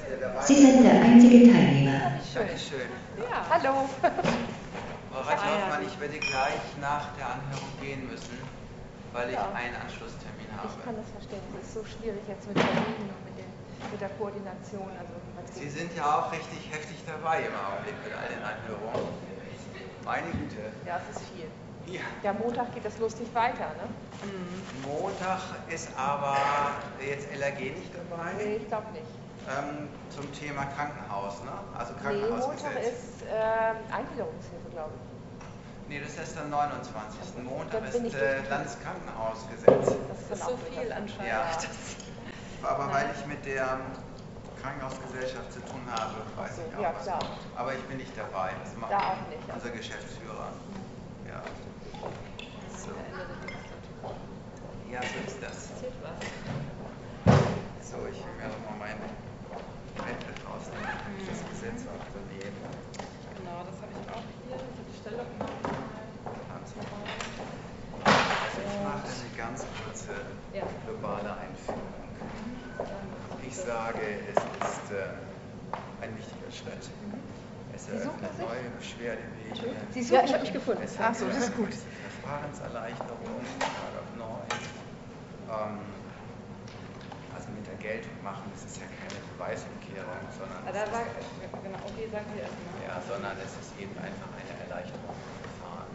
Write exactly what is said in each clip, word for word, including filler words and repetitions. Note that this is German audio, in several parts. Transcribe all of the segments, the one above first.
Sie sind der einzige Teilnehmer. Dankeschön. Ja, hallo. Frau Reithoffmann, ich werde gleich nach der Anhörung gehen müssen, weil ich Ja. einen Anschlusstermin habe. Ich kann das verstehen. Es ist so schwierig jetzt mit Terminen und mit, den, mit der Koordination. Also, Sie sind ja auch richtig heftig dabei im Augenblick mit all den Anhörungen. Meine Güte. ja, es ist viel. Ja. Der Montag geht das lustig weiter, ne? Montag ist aber jetzt L R G nicht dabei. Nee, ich glaube nicht. Ähm, zum Thema Krankenhaus, ne? Also Nee, Montag Krankenhausgesetz. ist ähm, Eingliederungshilfe, glaube ich. Nee, das ist der neunundzwanzigste Montag Dann ist bin ich äh, richtig. Landeskrankenhausgesetz. Das Das ist so viel anscheinend. Ja. Aber weil ich mit der Krankenhausgesellschaft zu tun habe, weiß so, ich auch ja, was. klar. Aber ich bin nicht dabei. Das macht Da auch nicht, unser Geschäftsführer. Ja. So. Ja, so ist das. So, ich will mir noch mal mein iPad rausnehmen, damit ich das Gesetz auch daneben. Genau, das habe ich auch hier. Ich habe die Stellungnahme. Also ich mache eine ganz kurze Ja. globale Einführung. Ich sage, es ist äh, ein wichtiger Schritt. Es eröffnet neue Beschwerdewege. Sie suchen, ja, ich habe mich gefunden. Es Ach so, das ist gut. Verfahrenserleichterung, Paragraph neun. Ähm, also mit der Geltung machen, das ist ja keine Beweisumkehrung, sondern, Ah, da war, genau, okay, sagen Sie erstmal. ja, sondern es ist eben einfach eine Erleichterung von Verfahren.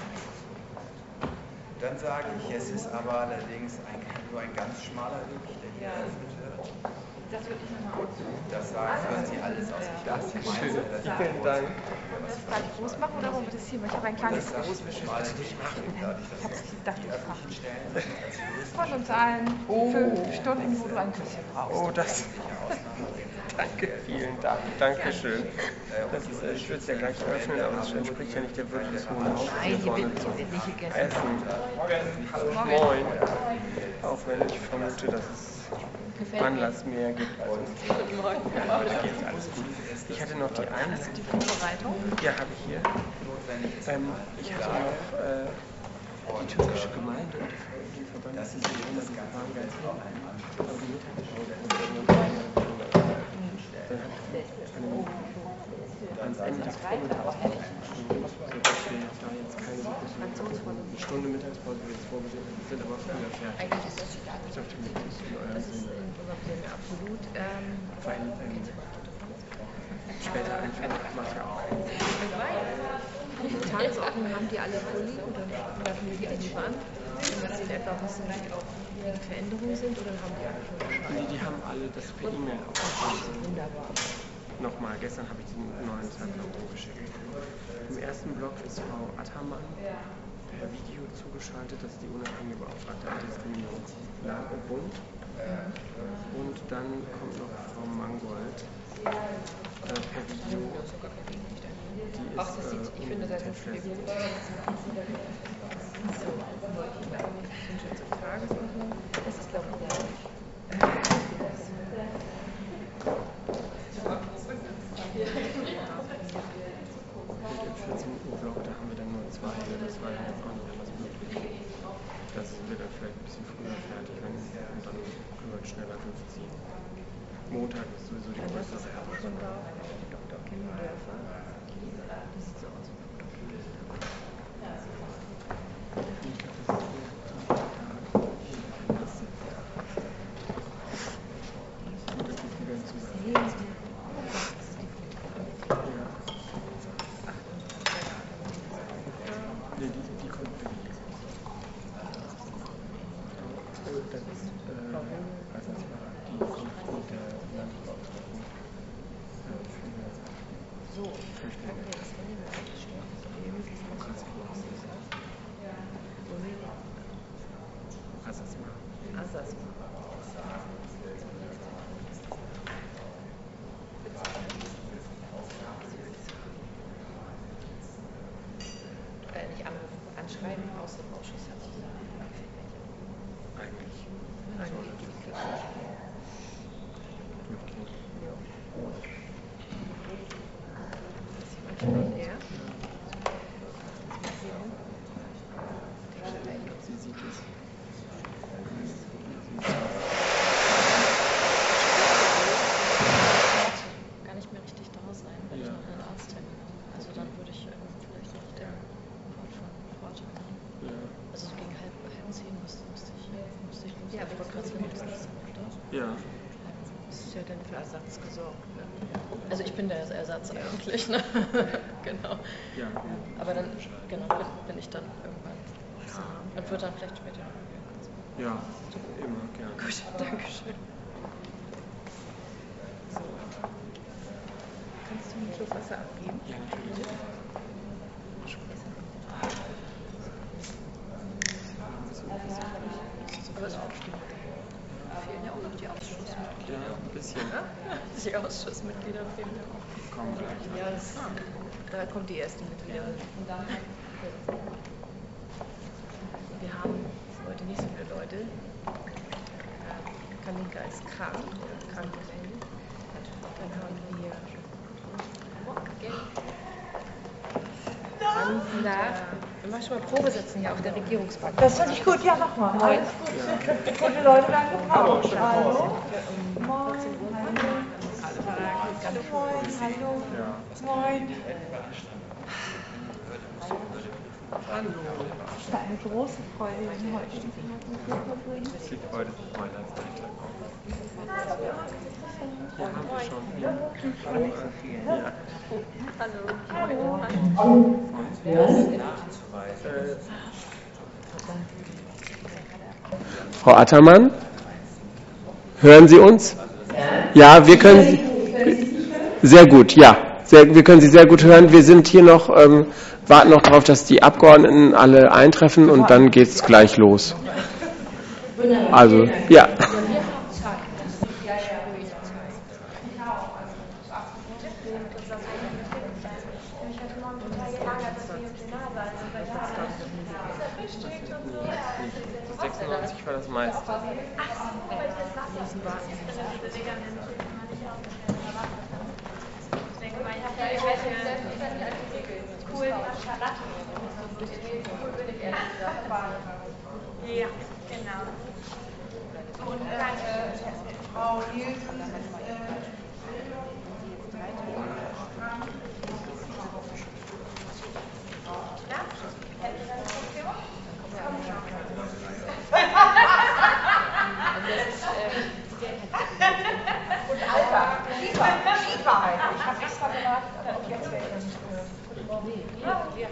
Dann sage ich, es ist aber allerdings ein, nur ein ganz schmaler Weg, der hier Ja. eröffnet wird. Das würde ich nochmal ausführen. Das sagen, führen Sie alles aus. Ich lasse Sie meinen, dass Sie Vielen Dank. Wollen wir das gleich groß machen oder wollen wir das hier? Ich habe ein kleines das groß. sage ich mal nicht machen, dadurch, dass Ich Sie dachte, die ich frage. öffentlichen Stellen sind als Juristen Von uns allen fünf Stunden, wo du ein Küsschen brauchst. Oh, das. Danke, vielen Dank. Dankeschön. Das ist, äh, ich würde es ja gleich öffnen, aber es entspricht ja nicht der Würde des Hohen Hauses hier vorne zu nicht gegessen. essen. Moin. Auch wenn ich vermute, dass es Anlass mehr gibt als uns. Ja, heute geht es alles gut. Ich hatte noch die eine. Die Vorbereitung. Ja, habe ich hier. Ähm, ich hatte noch äh, die türkische Gemeinde und die Verband. Das ist das waren ganz gut. Aber die Mittagspause und dann noch eine Stunde. Dann hat ans Ende des Vormittags sodass wir da jetzt keine eine Stunde Mittagspause jetzt vorgesehen haben. Wir sind aber früher fertig. Eigentlich ist das egal. Ich dachte, das ist in eurem Das ist Sinne. in unserem Sinne absolut. Ähm, Weil ähm, später einführen macht ja auch. die Tagesordnung haben die alle vorliegen und dann lassen wir die an die Wand. Wenn sie in etwa wissen, wie die Veränderungen sind, oder haben die alle schon Bescheid? Nee, die haben alle das per E-Mail aufgeschrieben. Wunderbar. Nochmal, gestern habe ich den neuen Zeitplan geschickt. Im ersten Block ist Frau Attermann per Video zugeschaltet, das ist die unabhängige Beauftragte Antidiskriminierung Bund. Und dann kommt noch Frau Mangold äh, per Video. Die ist, Ach, das sieht, ich äh, finde, da sind viele gut. So, sind schon zum Tagesordnung. Das ist, glaube ich, der. Und im vierzehn Uhr Block, da haben wir dann nur zwei, das war ja jetzt auch noch was möglich. Das sind wir dann vielleicht ein bisschen früher fertig, wenn, und dann können wir schneller durchziehen. Montag ist sowieso die größte Sache. Schon da, Doktor Kimmendörfer. Das sieht so aus wie Doktor Kimmendörfer. Das ist die ganze Sache. Sehen Sie, das ist die Foto. Ja. Nee, die, die kommt per Video. Äh, Das ist, äh, was das war, die kommt mit der Landesbeauftragten äh, für So, ich kann mir das Handy mal einstellen. Das ist noch ganz groß. Asasma. Asasma. Äh, nicht anrufen, anschreiben aus dem Ausschuss. Eigentlich Eigentlich sollte die das durchgehen. Manchmal eher. Sie sieht es. Sie Ja. Das ist ja dann für Ersatz gesorgt. Ne? Also ich bin der Ersatz eigentlich, ne? Genau. Ja. Aber dann, genau, bin, bin ich dann irgendwann zu haben. Und wird dann vielleicht später. Ja, immer, gerne. Gut, danke schön. So. Kannst du mir einen Schluck Wasser abgeben? Ja, natürlich. Aber es fehlen ja auch noch die Ausschussmitglieder. Ja, ein bisschen. Die Ausschussmitglieder fehlen ja auch. Kommen gleich. Ja, das, da kommt die erste Mitgliederin. Wir haben heute nicht so viele Leute. Kalinka ist krank oder krankgemeldet. Dann haben wir Anna. Wir machen schon mal Probesitzen hier auf der Regierungsbank. Das finde ich gut, ja, mach mal. Alles gut. Gute Leute werden gebraucht. Hallo. Moin. Hallo. Moin. Hallo. Moin. Das ist eine große Freude, Ihnen heute die Finger zu verbringen. Sieht heute Weihnachtstag aus. Ja, haben wir schon. Ja. Ja. Hallo. Äh, Frau Attermann, hören Sie uns? Ja, wir können Sie sehr gut, ja. Sehr, wir können Sie sehr gut hören. Wir sind hier noch, ähm, warten noch darauf, dass die Abgeordneten alle eintreffen und dann geht es gleich los. Also, ja. sechsundneunzig war das meiste. Ja, genau. Und äh, Frau Nielsen äh, und Alter, Schiefer, Schiefer halt. Ich habe extra gemacht, aber auch jetzt werde ich nicht gehört. Ja, wir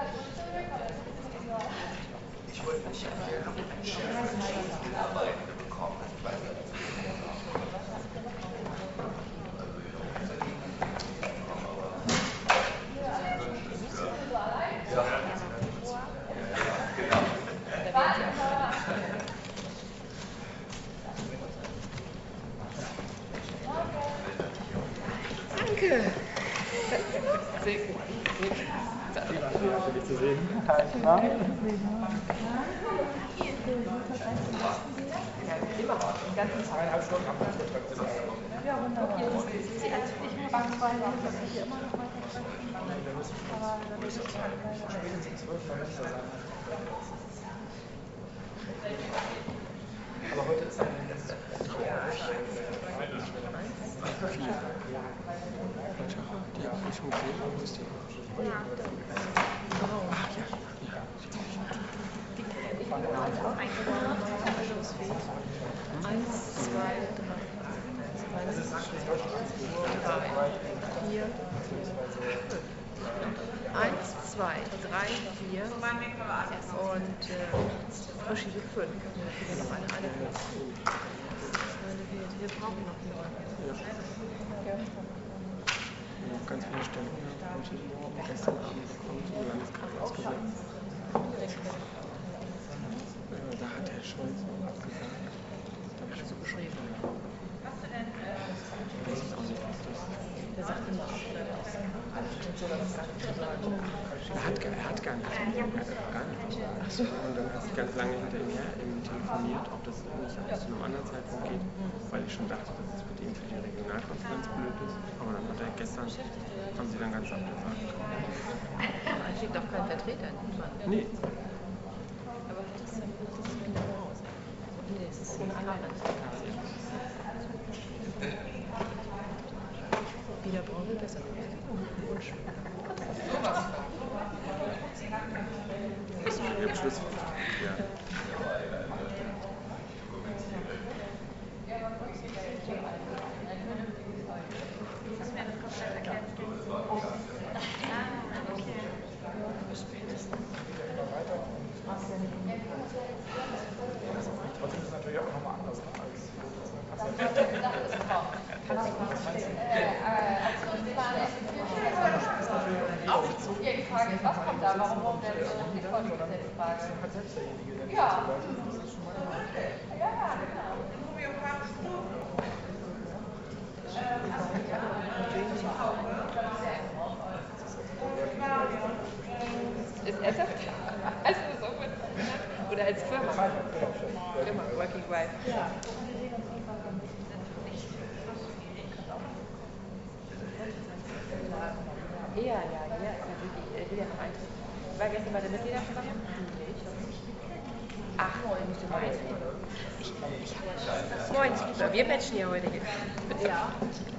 Ich wollte nicht einen Chef arbeiten bekommen. Ich weiß nicht. Danke. Aber heute ist ein Ja, ich muss sehen, wo ist die? Eins, zwei, drei, vier, eins, zwei, drei, vier und äh, verschiedene fünf. Wir noch eine, eine fünf. Wir, wir brauchen noch jemanden. Ja. Noch ganz viele Stellen. Heute Morgen, gestern Abend bekommen zum Landeskreis gesetzt. Da hat Herr Scholz gesagt. Da habe ich so beschrieben. Was du denn? Weiß ich auch nicht, was das ist. Der sagt immer ab. Er hat, er hat gar nicht. Er hat gar nicht. Ach so. Und dann hat sie ganz lange hinter ihm her eben telefoniert, ob das nicht auch zu einem anderen Zeitpunkt geht, weil ich schon dachte, dass es mit ihm für die Regionalkonferenz blöd ist. Aber dann hat er gestern, haben sie dann ganz abgesagt. Da steht doch kein Vertreter, niemand. Nee. Aber das ist ein genau aus. Nee, es ist ein anderer. Wieder brauchen wir besser. Wunsch. Im Schluss, ja. Ja, die Frage ist, was kommt da? Warum warum denn so die Frage? Ja. Ja, ja, genau. Ist ernsthaft? Hast du das auch mit? Oder als Firma? Firma, Working Wife. Ja. Ja, ja, ja, ist ja wirklich, er will ja noch eintreten. Ich war gestern bei der Mitgliederversammlung. Ach, neunzig. Ich, ich neunzig. Wir matchen ja heute hier. Bitte. Ja.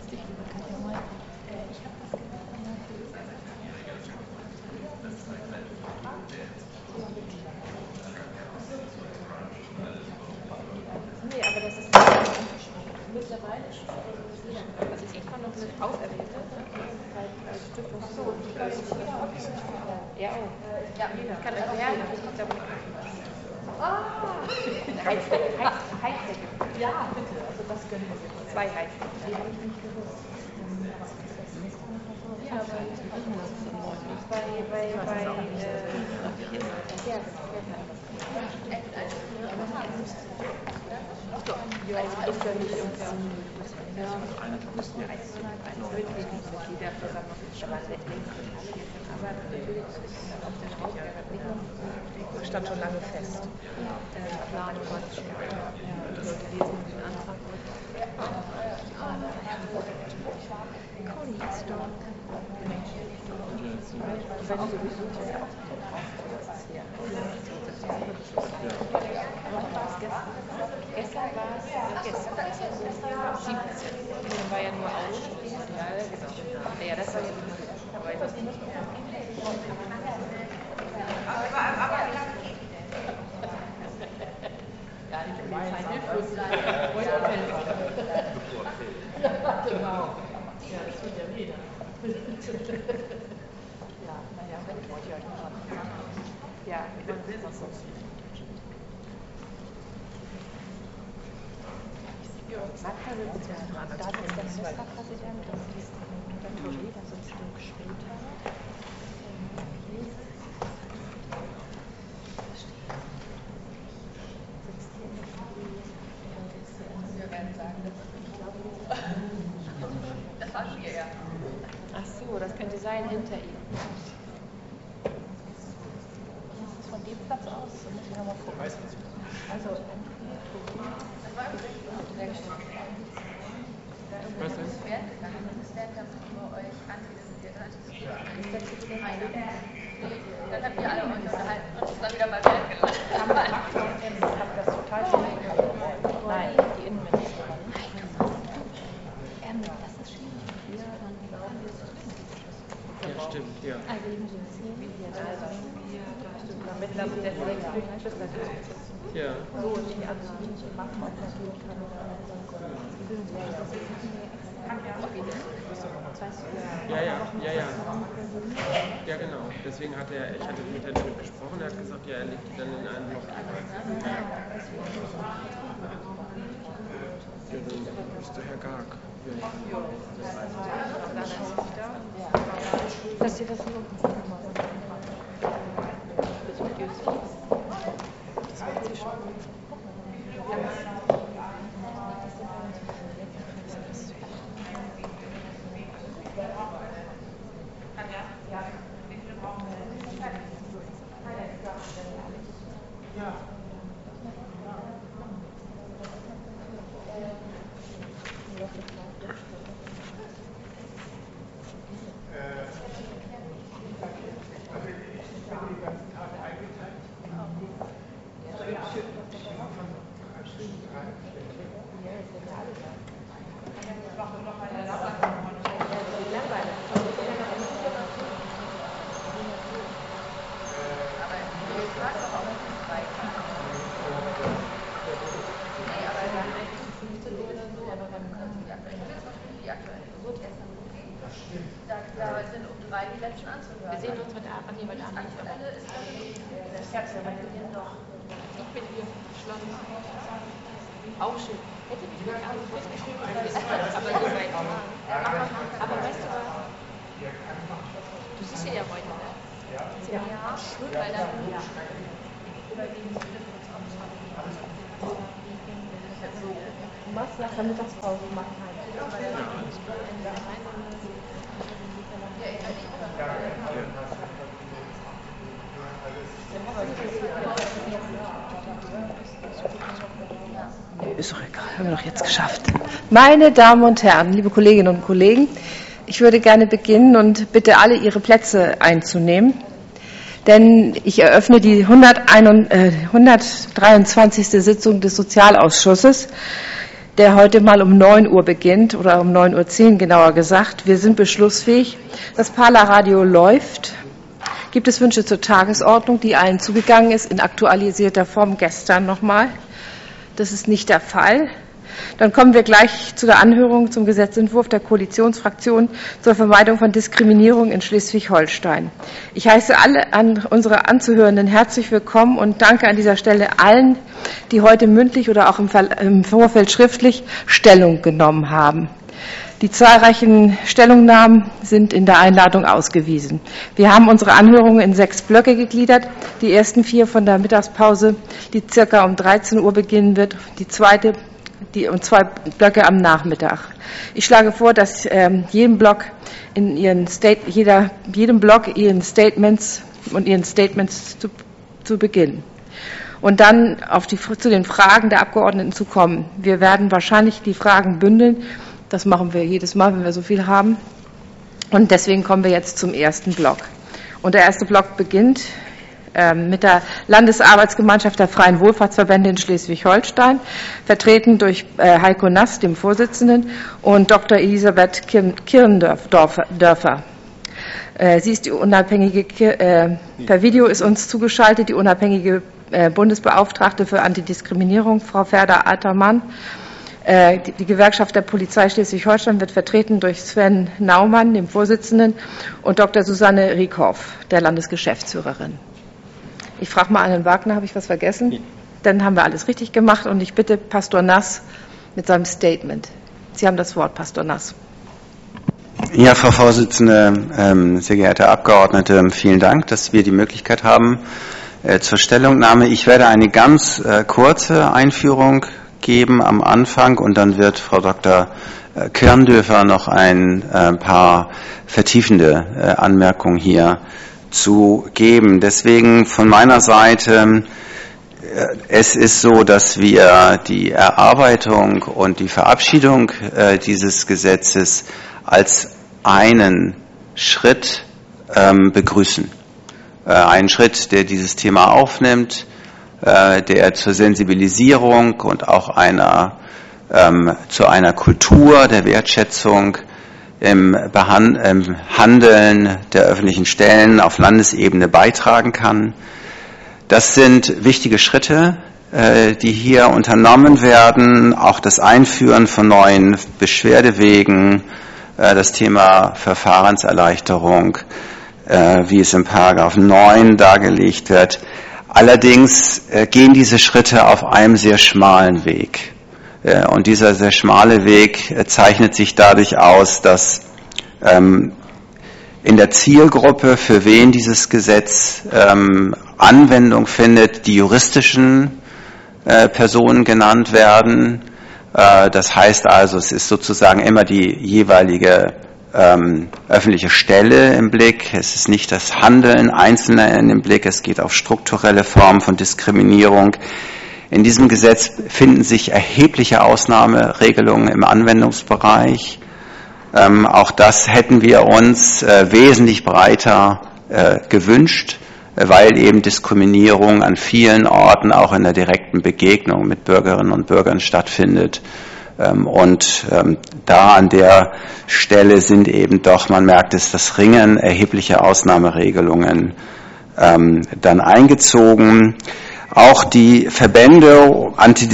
Nee, aber das ist mittlerweile schon. Also ich kann noch mit auserwählt, ne? Als Stiftung so. Ja, oh. Ja, ich kann das werden, aber ich komme da wohl nicht. Ah! Heizdecke. Heizdecke. Ja, bitte. Also das gönnen wir uns. Zwei Heizdecken. Die habe ich nicht gewusst. Ja, bei bei bei bei ja, ja, ich ist ja nicht irgendwie. Ja, eine Touristen jetzt. Mitgliederversammlung ist aber aber natürlich auf der Straße stand schon lange fest. Planung war schon. Die Leute lesen den Antrag. Conny ist da. Ich weiß sowieso, das ist ja auch das ist hier. Wann war es gestern? Gestern war es, gestern, siebzehn. Dann war ja nur Ausschlussmaterial, genau. Ja, das war ja nicht. Aber ich weiß nicht. Aber, aber, ja, die Polizei hilft uns leider. Genau. Ja, das tut ja weh. Ja, naja, wenn ich wollte ja nicht machen. Ja, wir wollen es was sonst. Stadtpräsident, da ist der Ministerpräsident, das ist der Touré, das ist ein Stück später. Wir werden sagen, das war schon ja. Ach so, das könnte sein hinter ihm. Das ist von dem Platz aus, da muss ich nochmal gucken. Also, das war Was denn? das Pferd gegangen, das Pferd dann über euch antizipiert, antizipiert. Dann habt ihr alle euch unterhalten und ist dann wieder bei Pferd gelandet. Haben wir gemacht und ich habe das total schön gemacht. Nein, die Innenministerin. Das ist schwierig. Ja, dann brauchen wir es. Ja, stimmt, ja. Also, ich muss es sehen. Mit einer der Schwester. Ja. So, die anderen machen auch natürlich keine Ja, ja, ja, ja. Ja, genau. Deswegen hat er, ich hatte mit Herrn Schmidt gesprochen, er hat gesagt, ja, er legt die dann in einen Block. Ja. Ja, dann müsste Herr Garg. Dass ihr das so das macht sie schon. Ja. Da sind um drei die letzten anzuhören. Wir sehen uns heute Abend, nee, heute Abend nicht. Aktuelle ist das Herz ja bei Beginn noch. Ich bin hier verschlossen. Auch schön. Hätte mich nicht angerufen, schön, aber ihr seid. Aber weißt du was? Du siehst sie ja heute, ne? Ja, weil dann überwiegend die Du machst nach der Mittagspause machen halt. Ist doch egal, haben wir doch jetzt geschafft. Meine Damen und Herren, liebe Kolleginnen und Kollegen, ich würde gerne beginnen und bitte alle Ihre Plätze einzunehmen, denn ich eröffne die hundertdreiundzwanzigste Sitzung des Sozialausschusses, der heute mal um neun Uhr beginnt oder um neun Uhr zehn genauer gesagt. Wir sind beschlussfähig. Das Parler-Radio läuft. Gibt es Wünsche zur Tagesordnung, die allen zugegangen ist, in aktualisierter Form gestern nochmal? Das ist nicht der Fall. Dann kommen wir gleich zu der Anhörung zum Gesetzentwurf der Koalitionsfraktion zur Vermeidung von Diskriminierung in Schleswig-Holstein. Ich heiße alle an unsere Anzuhörenden herzlich willkommen und danke an dieser Stelle allen, die heute mündlich oder auch im, im Vorfeld schriftlich Stellung genommen haben. Die zahlreichen Stellungnahmen sind in der Einladung ausgewiesen. Wir haben unsere Anhörungen in sechs Blöcke gegliedert. Die ersten vier von der Mittagspause, die circa um dreizehn Uhr beginnen wird. Die zweite, die um zwei Blöcke am Nachmittag. Ich schlage vor, dass ähm, jedem Block in ihren State, jeder, jedem Block ihren Statements und ihren Statements zu, zu beginnen. Und dann auf die, zu den Fragen der Abgeordneten zu kommen. Wir werden wahrscheinlich die Fragen bündeln. Das machen wir jedes Mal, wenn wir so viel haben. Und deswegen kommen wir jetzt zum ersten Block. Und der erste Block beginnt äh, mit der Landesarbeitsgemeinschaft der Freien Wohlfahrtsverbände in Schleswig-Holstein, vertreten durch äh, Heiko Nass, dem Vorsitzenden, und Doktor Elisabeth Kirndörfer. Äh, sie ist die unabhängige, äh, per Video ist uns zugeschaltet, die unabhängige äh, Bundesbeauftragte für Antidiskriminierung, Frau Ferda-Altermann. Die Gewerkschaft der Polizei Schleswig-Holstein wird vertreten durch Sven Naumann, dem Vorsitzenden, und Doktor Susanne Riekhoff, der Landesgeschäftsführerin. Ich frage mal an Herrn Wagner, habe ich was vergessen? Ja. Dann haben wir alles richtig gemacht und ich bitte Pastor Nass mit seinem Statement. Sie haben das Wort, Pastor Nass. Ja, Frau Vorsitzende, sehr geehrte Abgeordnete, vielen Dank, dass wir die Möglichkeit haben zur Stellungnahme. Ich werde eine ganz kurze Einführung geben am Anfang und dann wird Frau Doktor Kirndörfer noch ein äh, paar vertiefende äh, Anmerkungen hier zu geben. Deswegen von meiner Seite, äh, es ist so, dass wir die Erarbeitung und die Verabschiedung äh, dieses Gesetzes als einen Schritt ähm, begrüßen. Äh, einen Schritt, der dieses Thema aufnimmt, der zur Sensibilisierung und auch einer ähm, zu einer Kultur der Wertschätzung im, Behan- im Handeln der öffentlichen Stellen auf Landesebene beitragen kann. Das sind wichtige Schritte, äh, die hier unternommen werden, auch das Einführen von neuen Beschwerdewegen, äh, das Thema Verfahrenserleichterung, äh, wie es im Paragraph neun dargelegt wird. Allerdings äh, gehen diese Schritte auf einem sehr schmalen Weg. Äh, und dieser sehr schmale Weg äh, zeichnet sich dadurch aus, dass ähm, in der Zielgruppe, für wen dieses Gesetz ähm, Anwendung findet, die juristischen äh, Personen genannt werden. Äh, das heißt also, es ist sozusagen immer die jeweilige Ähm, öffentliche Stelle im Blick. Es ist nicht das Handeln Einzelner im Blick. Es geht auf strukturelle Formen von Diskriminierung. In diesem Gesetz finden sich erhebliche Ausnahmeregelungen im Anwendungsbereich. Ähm, auch das hätten wir uns äh, wesentlich breiter äh, gewünscht, äh, weil eben Diskriminierung an vielen Orten auch in der direkten Begegnung mit Bürgerinnen und Bürgern stattfindet. Und ähm, da an der Stelle sind eben doch, man merkt es, das Ringen erhebliche Ausnahmeregelungen ähm, dann eingezogen. Auch die Verbände,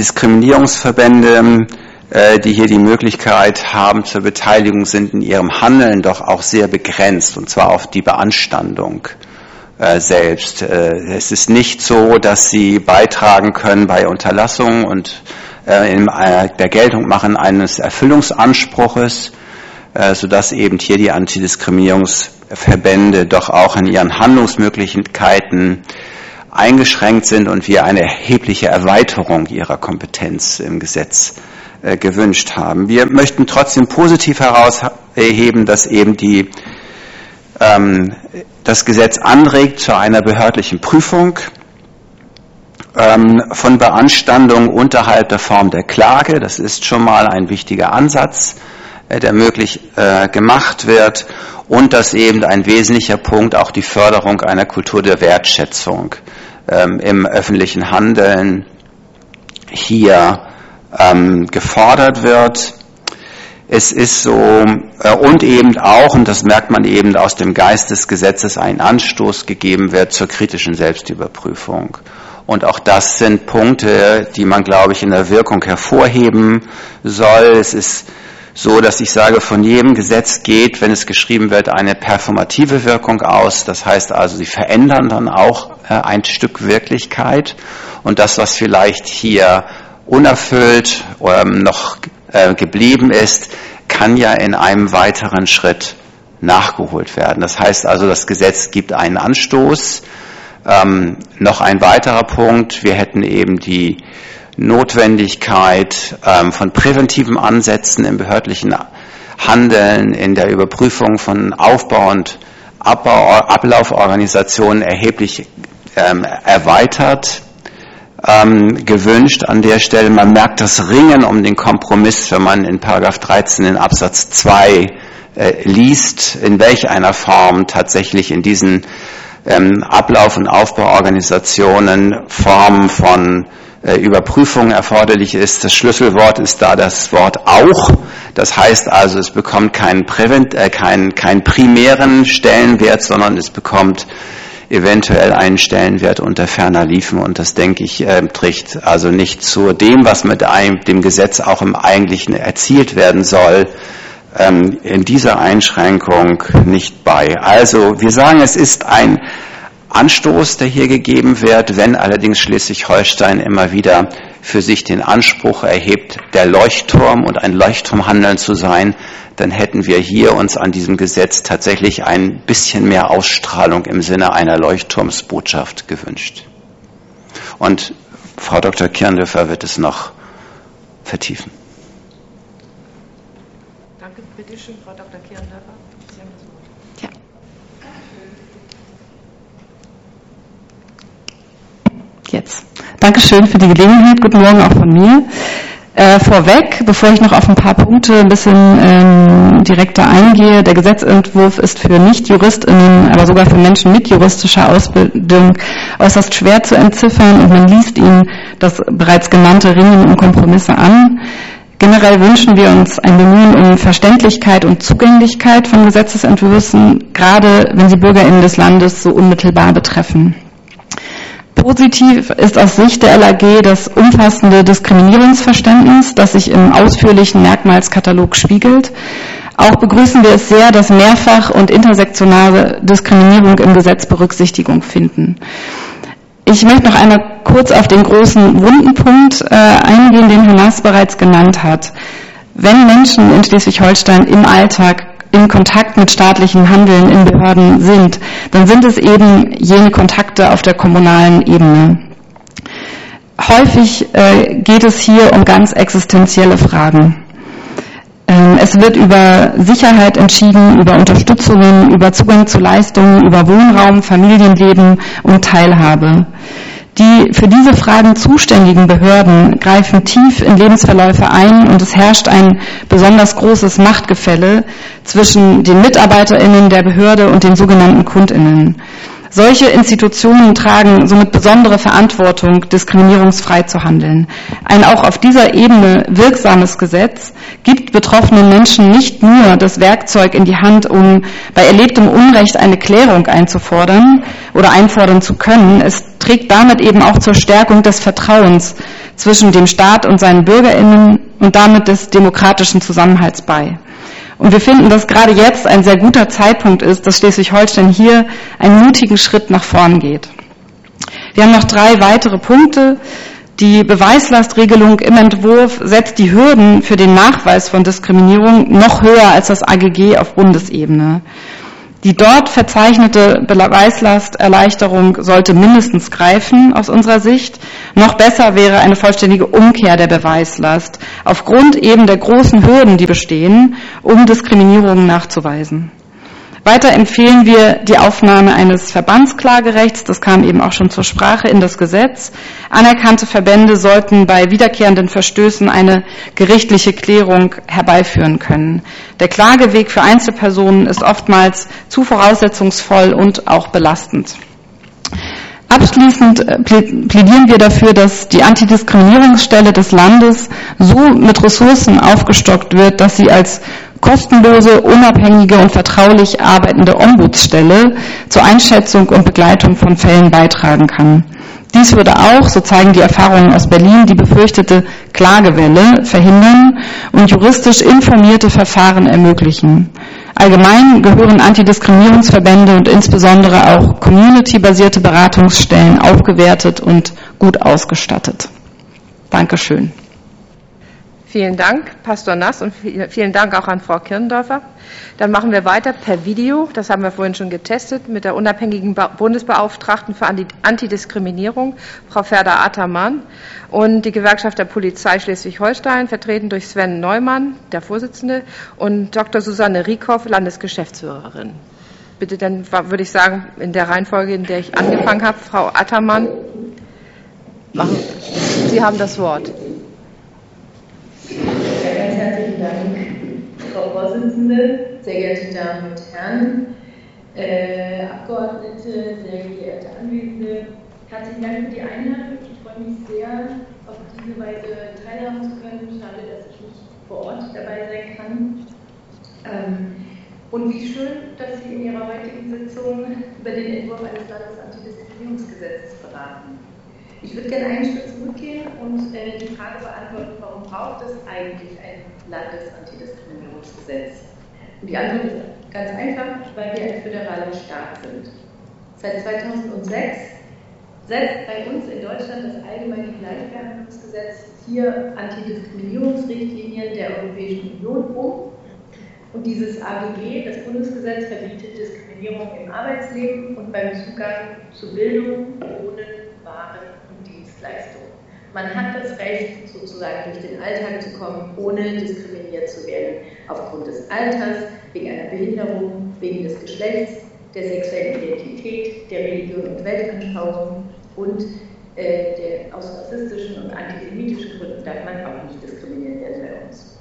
Antidiskriminierungsverbände, äh, die hier die Möglichkeit haben zur Beteiligung, sind in ihrem Handeln doch auch sehr begrenzt, und zwar auf die Beanstandung äh, selbst. Äh, es ist nicht so, dass sie beitragen können bei Unterlassung und in der Geltung machen eines Erfüllungsanspruches. sodass eben hier die Antidiskriminierungsverbände doch auch in ihren Handlungsmöglichkeiten eingeschränkt sind und wir eine erhebliche Erweiterung ihrer Kompetenz im Gesetz äh, gewünscht haben. Wir möchten trotzdem positiv herausheben, dass eben die, ähm, das Gesetz anregt zu einer behördlichen Prüfung ähm, von Beanstandungen unterhalb der Form der Klage. Das ist schon mal ein wichtiger Ansatz, äh, der möglich äh, gemacht wird, und dass eben ein wesentlicher Punkt auch die Förderung einer Kultur der Wertschätzung ähm, im öffentlichen Handeln hier ähm, gefordert wird. Es ist so, äh, und eben auch, und das merkt man eben aus dem Geist des Gesetzes, ein Anstoß gegeben wird zur kritischen Selbstüberprüfung. Und auch das sind Punkte, die man, glaube ich, in der Wirkung hervorheben soll. Es ist so, dass ich sage, von jedem Gesetz geht, wenn es geschrieben wird, eine performative Wirkung aus. Das heißt also, sie verändern dann auch äh, ein Stück Wirklichkeit. Und das, was vielleicht hier unerfüllt oder ähm, noch äh, geblieben ist, kann ja in einem weiteren Schritt nachgeholt werden. Das heißt also, das Gesetz gibt einen Anstoß. Ähm, noch ein weiterer Punkt, wir hätten eben die Notwendigkeit ähm, von präventiven Ansätzen im behördlichen Handeln, in der Überprüfung von Aufbau- und Abbau, Ablauforganisationen erheblich ähm, erweitert, ähm, gewünscht an der Stelle. Man merkt das Ringen um den Kompromiss, wenn man in Paragraph dreizehn in Absatz zwei äh, liest, in welch einer Form tatsächlich in diesen ähm, Ablauf- und Aufbauorganisationen Formen von Überprüfung erforderlich ist. Das Schlüsselwort ist da das Wort auch. Das heißt also, es bekommt keinen, Prävent, äh, keinen, keinen primären Stellenwert, sondern es bekommt eventuell einen Stellenwert unter ferner Liefen. Und das, denke ich, äh, trägt also nicht zu dem, was mit einem, dem Gesetz auch im Eigentlichen erzielt werden soll, ähm, in dieser Einschränkung nicht bei. Also wir sagen, es ist ein Anstoß, der hier gegeben wird. Wenn allerdings Schleswig-Holstein immer wieder für sich den Anspruch erhebt, der Leuchtturm und ein Leuchtturmhandeln zu sein, dann hätten wir hier uns an diesem Gesetz tatsächlich ein bisschen mehr Ausstrahlung im Sinne einer Leuchtturmsbotschaft gewünscht. Und Frau Doktor Kirndöfer wird es noch vertiefen. Danke, bitte schön, Frau Doktor Kirndöfer. Ja. Jetzt. Dankeschön für die Gelegenheit. Guten Morgen auch von mir. Äh, vorweg, bevor ich noch auf ein paar Punkte ein bisschen ähm, direkter eingehe, der Gesetzentwurf ist für Nicht-JuristInnen, aber sogar für Menschen mit juristischer Ausbildung äußerst schwer zu entziffern, und man liest ihnen das bereits genannte Ringen um Kompromisse an. Generell wünschen wir uns ein Bemühen um Verständlichkeit und Zugänglichkeit von Gesetzesentwürfen, gerade wenn sie BürgerInnen des Landes so unmittelbar betreffen. Positiv ist aus Sicht der L A G das umfassende Diskriminierungsverständnis, das sich im ausführlichen Merkmalskatalog spiegelt. Auch begrüßen wir es sehr, dass mehrfach und intersektionale Diskriminierung im Gesetz Berücksichtigung finden. Ich möchte noch einmal kurz auf den großen wunden Punkt äh, eingehen, den Herr Naas bereits genannt hat. Wenn Menschen in Schleswig-Holstein im Alltag in Kontakt mit staatlichen Handeln in Behörden sind, dann sind es eben jene Kontakte auf der kommunalen Ebene. Häufig äh, geht es hier um ganz existenzielle Fragen. Ähm, es wird über Sicherheit entschieden, über Unterstützungen, über Zugang zu Leistungen, über Wohnraum, Familienleben und Teilhabe. Die für diese Fragen zuständigen Behörden greifen tief in Lebensverläufe ein, und es herrscht ein besonders großes Machtgefälle zwischen den MitarbeiterInnen der Behörde und den sogenannten KundInnen. Solche Institutionen tragen somit besondere Verantwortung, diskriminierungsfrei zu handeln. Ein auch auf dieser Ebene wirksames Gesetz gibt betroffenen Menschen nicht nur das Werkzeug in die Hand, um bei erlebtem Unrecht eine Klärung einzufordern oder einfordern zu können. Es trägt damit eben auch zur Stärkung des Vertrauens zwischen dem Staat und seinen BürgerInnen und damit des demokratischen Zusammenhalts bei. Und wir finden, dass gerade jetzt ein sehr guter Zeitpunkt ist, dass Schleswig-Holstein hier einen mutigen Schritt nach vorn geht. Wir haben noch drei weitere Punkte. Die Beweislastregelung im Entwurf setzt die Hürden für den Nachweis von Diskriminierung noch höher als das A G G auf Bundesebene. Die dort verzeichnete Beweislasterleichterung sollte mindestens greifen aus unserer Sicht. Noch besser wäre eine vollständige Umkehr der Beweislast aufgrund eben der großen Hürden, die bestehen, um Diskriminierungen nachzuweisen. Weiter empfehlen wir die Aufnahme eines Verbandsklagerechts, das kam eben auch schon zur Sprache, in das Gesetz. Anerkannte Verbände sollten bei wiederkehrenden Verstößen eine gerichtliche Klärung herbeiführen können. Der Klageweg für Einzelpersonen ist oftmals zu voraussetzungsvoll und auch belastend. Abschließend plädieren wir dafür, dass die Antidiskriminierungsstelle des Landes so mit Ressourcen aufgestockt wird, dass sie als kostenlose, unabhängige und vertraulich arbeitende Ombudsstelle zur Einschätzung und Begleitung von Fällen beitragen kann. Dies würde auch, so zeigen die Erfahrungen aus Berlin, die befürchtete Klagewelle verhindern und juristisch informierte Verfahren ermöglichen. Allgemein gehören Antidiskriminierungsverbände und insbesondere auch community-basierte Beratungsstellen aufgewertet und gut ausgestattet. Dankeschön. Vielen Dank, Pastor Nass, und vielen Dank auch an Frau Kirndorfer. Dann machen wir weiter per Video, das haben wir vorhin schon getestet, mit der unabhängigen Bundesbeauftragten für Antidiskriminierung, Frau Ferda Ataman, und die Gewerkschaft der Polizei Schleswig-Holstein, vertreten durch Sven Neumann, der Vorsitzende, und Doktor Susanne Rieckhoff, Landesgeschäftsführerin. Bitte, dann würde ich sagen, in der Reihenfolge, in der ich angefangen habe, Frau Ataman, machen. Sie haben das Wort. Ja, ganz herzlichen Dank, Frau Vorsitzende, sehr geehrte Damen und Herren, äh, Abgeordnete, sehr geehrte Anwesende. Herzlichen Dank für die Einladung. Ich freue mich sehr, auf diese Weise teilhaben zu können. Schade, dass ich nicht vor Ort dabei sein kann. Ähm, und wie schön, dass Sie in Ihrer heutigen Sitzung über den Entwurf eines Landesantidiskriminierungsgesetzes beraten. Ich würde gerne einen Schritt zurückgehen und äh, die Frage beantworten, warum braucht es eigentlich ein Landesantidiskriminierungsgesetz? Und die Antwort ist ganz einfach, weil wir ein föderaler Staat sind. Seit zweitausendsechs setzt bei uns in Deutschland das Allgemeine Gleichbehandlungsgesetz vier Antidiskriminierungsrichtlinien der Europäischen Union um. Und dieses A G G, das Bundesgesetz, verbietet Diskriminierung im Arbeitsleben und beim Zugang zu Bildung, Wohnen, Waren und Dienstleistungen. Man hat das Recht, sozusagen durch den Alltag zu kommen, ohne diskriminiert zu werden, aufgrund des Alters, wegen einer Behinderung, wegen des Geschlechts, der sexuellen Identität, der Religion und Weltanschauung und äh, der, aus rassistischen und antisemitischen Gründen darf man auch nicht diskriminiert werden bei uns.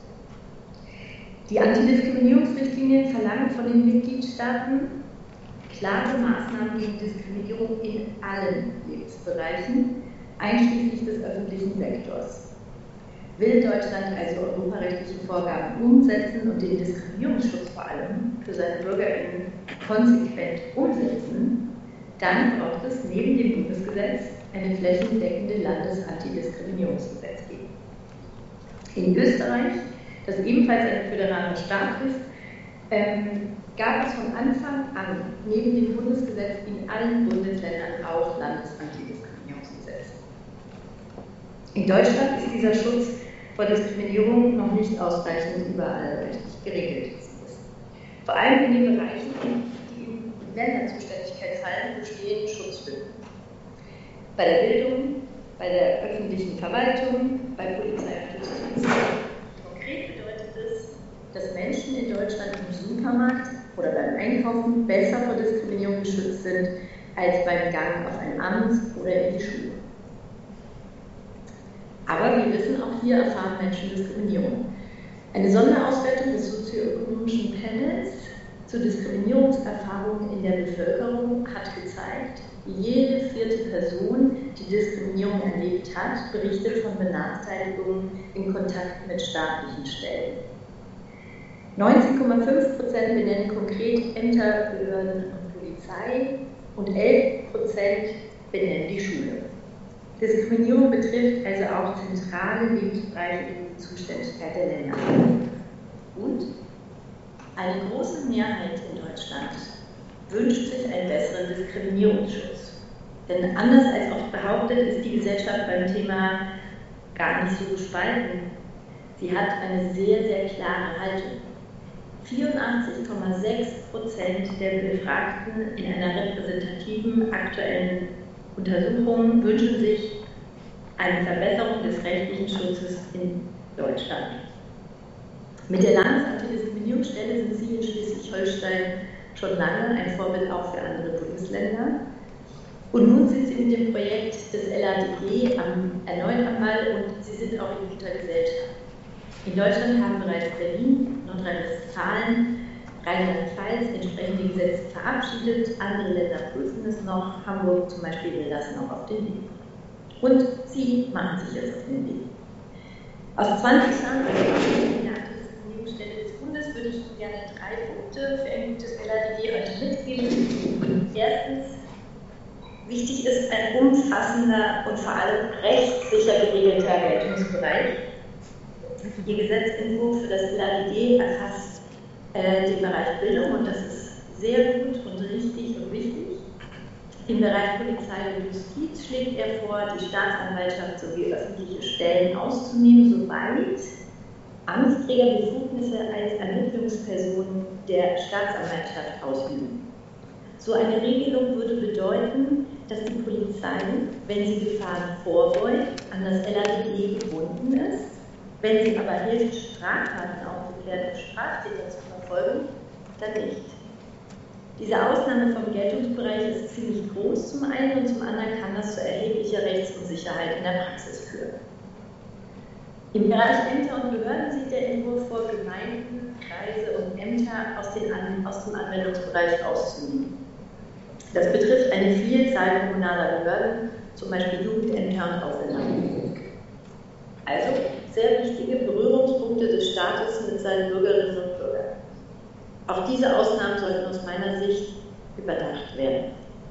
Die Antidiskriminierungsrichtlinien verlangen von den Mitgliedstaaten klare Maßnahmen gegen Diskriminierung in allen Lebensbereichen, einschließlich des öffentlichen Sektors. Will Deutschland also europarechtliche Vorgaben umsetzen und den Diskriminierungsschutz vor allem für seine BürgerInnen konsequent umsetzen, dann braucht es neben dem Bundesgesetz eine flächendeckende Landesantidiskriminierungsgesetzgebung. In Österreich, das ebenfalls ein föderaler Staat ist, ähm, gab es von Anfang an neben dem Bundesgesetz in allen Bundesländern auch Landesantidiskriminierungsgesetze. In Deutschland ist dieser Schutz vor Diskriminierung noch nicht ausreichend überall rechtlich geregelt. Vor allem in den Bereichen, die in Länderzuständigkeit fallen, bestehen Schutzlücken. Bei der Bildung, bei der öffentlichen Verwaltung, bei Polizei und Justiz. Konkret bedeutet es, dass Menschen in Deutschland im Supermarkt oder beim Einkaufen besser vor Diskriminierung geschützt sind als beim Gang auf ein Amt oder in die Schule. Aber wir wissen, auch hier erfahren Menschen Diskriminierung. Eine Sonderauswertung des sozioökonomischen Panels zu Diskriminierungserfahrungen in der Bevölkerung hat gezeigt, jede vierte Person, die Diskriminierung erlebt hat, berichtet von Benachteiligungen in Kontakt mit staatlichen Stellen. neunzehn Komma fünf Prozent benennen konkret Ämter, Behörden und Polizei und elf Prozent benennen die Schule. Diskriminierung betrifft also auch zentrale Lebensbereiche in die Zuständigkeit der Länder. Und eine große Mehrheit in Deutschland wünscht sich einen besseren Diskriminierungsschutz. Denn anders als oft behauptet, ist die Gesellschaft beim Thema gar nicht so gespalten. Sie hat eine sehr, sehr klare Haltung. vierundachtzig Komma sechs Prozent der Befragten in einer repräsentativen aktuellen Untersuchung wünschen sich eine Verbesserung des rechtlichen Schutzes in Deutschland. Mit der Landesantidiskriminierungsstelle sind Sie in Schleswig-Holstein schon lange ein Vorbild auch für andere Bundesländer. Und nun sind Sie mit dem Projekt des L A D G am, erneut am Ball und Sie sind auch in guter Gesellschaft. In Deutschland haben bereits Berlin, Nordrhein-Westfalen, Rheinland-Pfalz entsprechende Gesetze verabschiedet, andere Länder prüfen es noch, Hamburg zum Beispiel will das noch auf den Weg. Und Sie machen sich jetzt auf den Weg. Aus zwanzig Jahren als Antidiskriminierungsstelle des Bundes würde ich Ihnen gerne drei Punkte für ein gutes L A D G heute mitgeben. Erstens, wichtig ist ein umfassender und vor allem rechtssicher geregelter Geltungsbereich. Ihr Gesetzentwurf für das L A D G erfasst äh, den Bereich Bildung und das ist sehr gut und richtig und wichtig. Im Bereich Polizei und Justiz schlägt er vor, die Staatsanwaltschaft sowie öffentliche Stellen auszunehmen, soweit Amtsträger Befugnisse als Ermittlungspersonen der Staatsanwaltschaft ausüben. So eine Regelung würde bedeuten, dass die Polizei, wenn sie Gefahren vorbeugt, an das L A D G gebunden ist. Wenn sie aber hilft, Straftaten aufzuklären und Straftäter zu verfolgen, dann nicht. Diese Ausnahme vom Geltungsbereich ist ziemlich groß zum einen und zum anderen kann das zu erheblicher Rechtsunsicherheit in der Praxis führen. Im Bereich Ämter und Behörden sieht der Entwurf vor, Gemeinden, Kreise und Ämter aus, den An- aus dem Anwendungsbereich auszunehmen. Das betrifft eine Vielzahl kommunaler Behörden, zum Beispiel Jugendämter und Ausländeramte. Also sehr wichtige Berührungspunkte des Staates mit seinen Bürgerinnen und Bürgern. Auch diese Ausnahmen sollten aus meiner Sicht überdacht werden.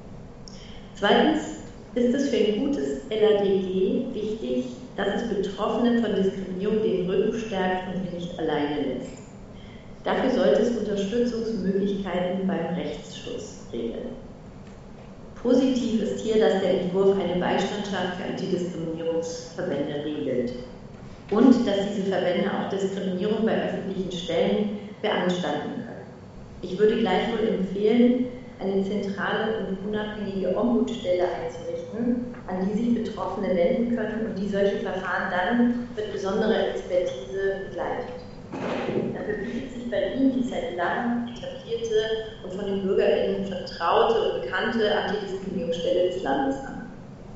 Zweitens ist es für ein gutes L A D G wichtig, dass es Betroffenen von Diskriminierung den Rücken stärkt und sie nicht alleine lässt. Dafür sollte es Unterstützungsmöglichkeiten beim Rechtsschutz regeln. Positiv ist hier, dass der Entwurf eine Beistandschaft für Antidiskriminierungsverbände regelt und dass diese Verbände auch Diskriminierung bei öffentlichen Stellen beanstanden können. Ich würde gleichwohl empfehlen, eine zentrale und unabhängige Ombudsstelle einzurichten, an die sich Betroffene wenden können und die solche Verfahren dann mit besonderer Expertise begleitet. Dafür bietet sich Berlin die seit langem etablierte und von den BürgerInnen vertraute und bekannte Antidiskriminierungsstelle des Landes an.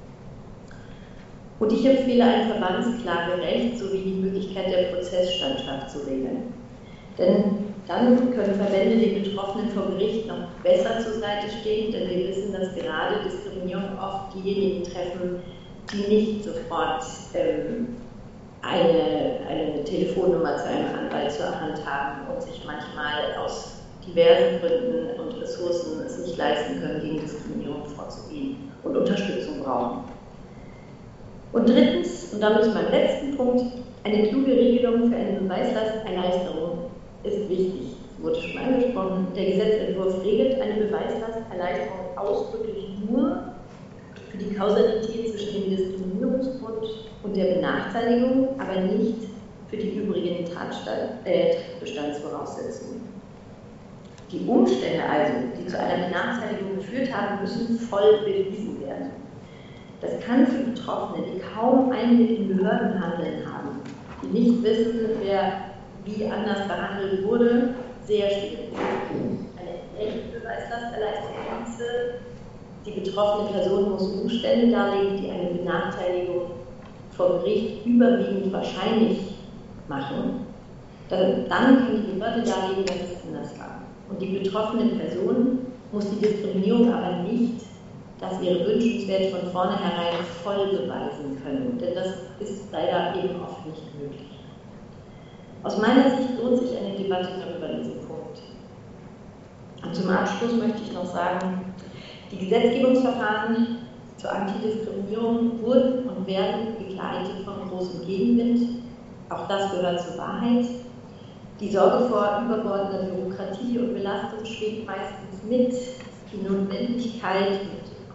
Und ich empfehle ein Verbandsklagerecht sowie die Möglichkeit der Prozessstandschaft zu regeln. Denn dann können Verbände den Betroffenen vor Gericht noch besser zur Seite stehen, denn wir wissen, dass gerade Diskriminierung oft diejenigen treffen, die nicht sofort ähm, eine, eine Telefonnummer zu einem Anwalt zur Hand haben und sich manchmal aus diversen Gründen und Ressourcen es nicht leisten können, gegen Diskriminierung vorzugehen und Unterstützung brauchen. Und drittens, und damit zum letzten Punkt, eine kluge Regelung für eine Beweislasterleichterung ist wichtig. Es wurde schon angesprochen, der Gesetzentwurf regelt eine Beweislasterleichterung ausdrücklich nur für die Kausalität zwischen dem Diskriminierungsgrund und der Benachteiligung, aber nicht für die übrigen Tatbestandsvoraussetzungen. Die Umstände also, die zu einer Benachteiligung geführt haben, müssen voll bewiesen werden. Das kann für Betroffene, die kaum Einblick in Behördenhandeln haben, die nicht wissen, wer wie anders behandelt wurde, sehr schwierig sein. Eine echte Beweislasterleichterung hieße, die betroffene Person muss Umstände darlegen, die eine Benachteiligung vor Gericht überwiegend wahrscheinlich machen. Dann kann die Behörde darlegen, dass es anders war. Und die betroffene Person muss die Diskriminierung aber nicht, dass ihre wünschenswert von vornherein voll beweisen können. Denn das ist leider eben oft nicht möglich. Aus meiner Sicht lohnt sich eine Debatte darüber diesen Punkt. Und zum Abschluss möchte ich noch sagen, die Gesetzgebungsverfahren zur Antidiskriminierung wurden und werden begleitet von großem Gegenwind. Auch das gehört zur Wahrheit. Die Sorge vor überbordender Bürokratie und Belastung schwingt meistens mit. Die Notwendigkeit, mit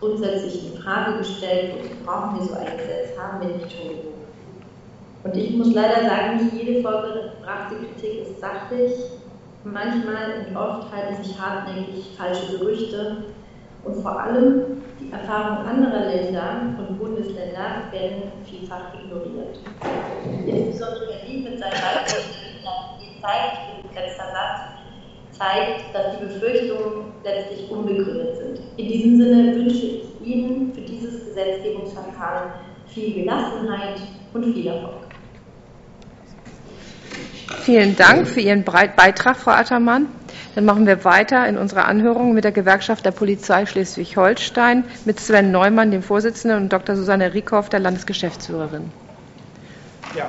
grundsätzlich in Frage gestellt wird, brauchen wir so ein Gesetz, haben wir nicht schon genug. Und ich muss leider sagen, nicht jede vorgebrachte Kritik ist sachlich. Manchmal und oft halten sich hartnäckig falsche Gerüchte und vor allem die Erfahrungen anderer Länder und Bundesländer werden vielfach ignoriert. Insbesondere Berlin mit seinen Wahlvorschlägen zeigt, letzter Satz, zeigt, dass die Befürchtungen letztlich unbegründet sind. In diesem Sinne wünsche ich Ihnen für dieses Gesetzgebungsverfahren viel Gelassenheit und viel Erfolg. Vielen Dank für Ihren Beitrag, Frau Attermann. Dann machen wir weiter in unserer Anhörung mit der Gewerkschaft der Polizei Schleswig-Holstein mit Sven Neumann, dem Vorsitzenden, und Doktor Susanne Rieckhoff, der Landesgeschäftsführerin. Ja.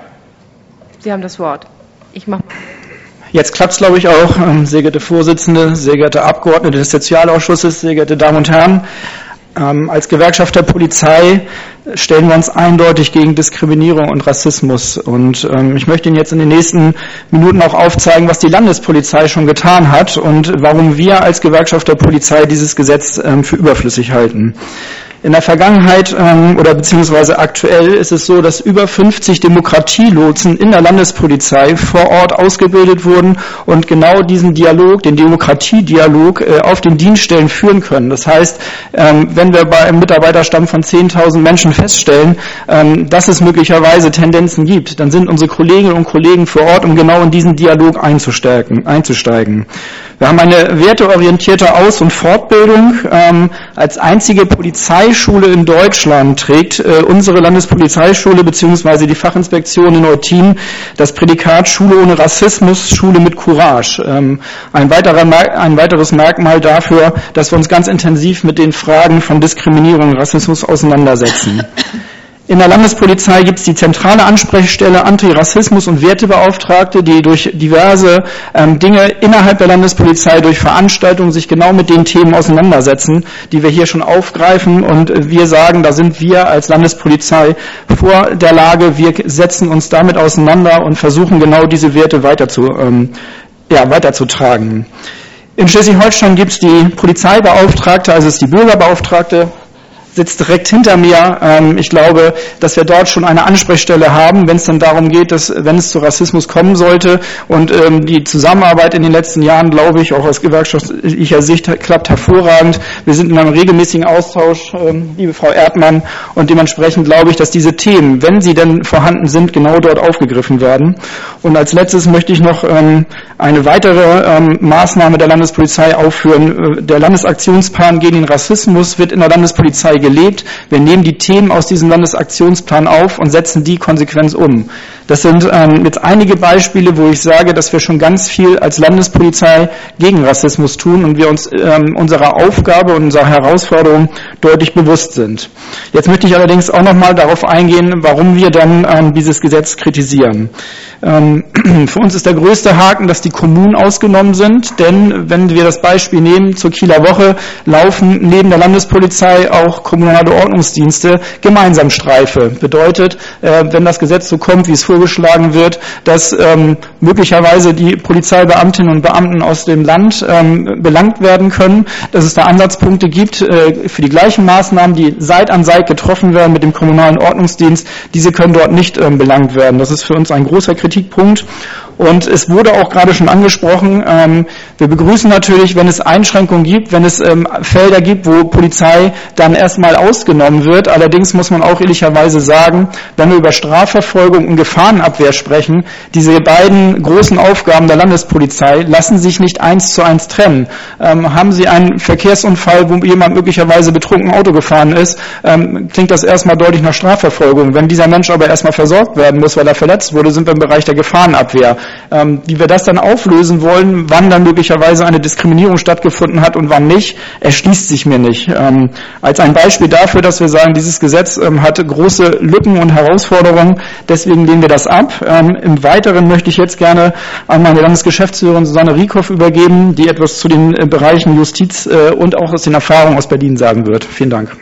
Sie haben das Wort. Ich mache. Jetzt klappt es, glaube ich, auch. Sehr geehrte Vorsitzende, sehr geehrte Abgeordnete des Sozialausschusses, sehr geehrte Damen und Herren. Ähm, als Gewerkschaft der Polizei stellen wir uns eindeutig gegen Diskriminierung und Rassismus. Und ähm, ich möchte Ihnen jetzt in den nächsten Minuten auch aufzeigen, was die Landespolizei schon getan hat und warum wir als Gewerkschaft der Polizei dieses Gesetz ähm, für überflüssig halten. In der Vergangenheit ähm, oder beziehungsweise aktuell ist es so, dass über fünfzig Demokratielotsen in der Landespolizei vor Ort ausgebildet wurden und genau diesen Dialog, den Demokratiedialog äh, auf den Dienststellen führen können. Das heißt, ähm, wenn wir bei einem Mitarbeiterstamm von zehntausend Menschen feststellen, ähm, dass es möglicherweise Tendenzen gibt, dann sind unsere Kolleginnen und Kollegen vor Ort, um genau in diesen Dialog einzusteigen. einzusteigen. Wir haben eine werteorientierte Aus- und Fortbildung. Ähm, als einzige Polizeischule in Deutschland trägt äh, unsere Landespolizeischule bzw. die Fachinspektion in Eutin das Prädikat Schule ohne Rassismus, Schule mit Courage. Ähm, ein, weiterer, ein weiteres Merkmal dafür, dass wir uns ganz intensiv mit den Fragen von Diskriminierung und Rassismus auseinandersetzen. In der Landespolizei gibt es die zentrale Ansprechstelle Antirassismus und Wertebeauftragte, die durch diverse ähm, Dinge innerhalb der Landespolizei, durch Veranstaltungen sich genau mit den Themen auseinandersetzen, die wir hier schon aufgreifen. Und äh, wir sagen, da sind wir als Landespolizei vor der Lage, wir setzen uns damit auseinander und versuchen genau diese Werte weiter zu, ähm, ja, weiterzutragen. In Schleswig-Holstein gibt es die Polizeibeauftragte, also es ist die Bürgerbeauftragte, sitzt direkt hinter mir. Ich glaube, dass wir dort schon eine Ansprechstelle haben, wenn es dann darum geht, dass, wenn es zu Rassismus kommen sollte. Und die Zusammenarbeit in den letzten Jahren, glaube ich, auch aus gewerkschaftlicher Sicht klappt hervorragend. Wir sind in einem regelmäßigen Austausch, liebe Frau Erdmann, und dementsprechend glaube ich, dass diese Themen, wenn sie denn vorhanden sind, genau dort aufgegriffen werden. Und als letztes möchte ich noch eine weitere Maßnahme der Landespolizei aufführen. Der Landesaktionsplan gegen den Rassismus wird in der Landespolizei gelebt. Wir nehmen die Themen aus diesem Landesaktionsplan auf und setzen die konsequent um. Das sind ähm, jetzt einige Beispiele, wo ich sage, dass wir schon ganz viel als Landespolizei gegen Rassismus tun und wir uns ähm, unserer Aufgabe und unserer Herausforderung deutlich bewusst sind. Jetzt möchte ich allerdings auch noch mal darauf eingehen, warum wir dann ähm, dieses Gesetz kritisieren. Ähm, für uns ist der größte Haken, dass die Kommunen ausgenommen sind, denn wenn wir das Beispiel nehmen, zur Kieler Woche laufen neben der Landespolizei auch kommunale Ordnungsdienste gemeinsam Streife. Bedeutet, äh, wenn das Gesetz so kommt, wie es vorgeschlagen wird, dass ähm, möglicherweise die Polizeibeamtinnen und Beamten aus dem Land ähm, belangt werden können, dass es da Ansatzpunkte gibt äh, für die gleichen Maßnahmen, die Seit an Seit getroffen werden mit dem kommunalen Ordnungsdienst, diese können dort nicht ähm, belangt werden. Das ist für uns ein großer Kritikpunkt. Und es wurde auch gerade schon angesprochen, ähm, wir begrüßen natürlich, wenn es Einschränkungen gibt, wenn es ähm, Felder gibt, wo Polizei dann erstmal ausgenommen wird. Allerdings muss man auch ehrlicherweise sagen, wenn wir über Strafverfolgung und Gefahrenabwehr sprechen, diese beiden großen Aufgaben der Landespolizei lassen sich nicht eins zu eins trennen. Ähm, haben Sie einen Verkehrsunfall, wo jemand möglicherweise betrunken Auto gefahren ist, ähm, klingt das erstmal deutlich nach Strafverfolgung. Wenn dieser Mensch aber erstmal versorgt werden muss, weil er verletzt wurde, sind wir im Bereich der Gefahrenabwehr. Ähm, wie wir das dann auflösen wollen, wann dann möglicherweise eine Diskriminierung stattgefunden hat und wann nicht, erschließt sich mir nicht. Ähm, als ein Beispiel dafür, dass wir sagen, dieses Gesetz ähm, hat große Lücken und Herausforderungen, deswegen lehnen wir das ab. Ähm, Im Weiteren möchte ich jetzt gerne an meine Landesgeschäftsführerin Susanne Rieckhoff übergeben, die etwas zu den äh, Bereichen Justiz äh, und auch aus den Erfahrungen aus Berlin sagen wird. Vielen Dank.